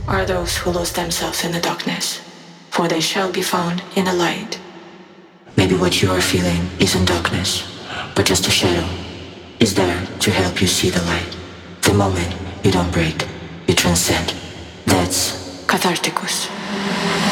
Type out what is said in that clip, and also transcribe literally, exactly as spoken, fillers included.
are those who lose themselves in the darkness, for they shall be found in the light. Maybe what you are feeling isn't darkness, but just a shadow is there to help you see the light. The moment you don't break, you transcend. That's catharticus.